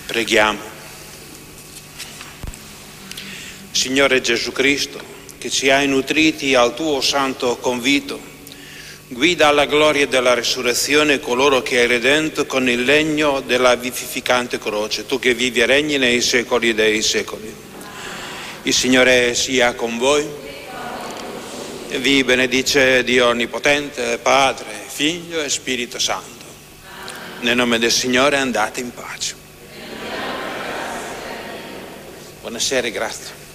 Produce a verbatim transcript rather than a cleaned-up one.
Preghiamo. Signore Gesù Cristo, che ci hai nutriti al tuo santo convito, guida alla gloria della resurrezione coloro che hai redento con il legno della vivificante croce, tu che vivi e regni nei secoli dei secoli. Il Signore sia con voi e vi benedice Dio Onnipotente, Padre, Figlio e Spirito Santo. Nel nome del Signore andate in pace. Buonasera e grazie.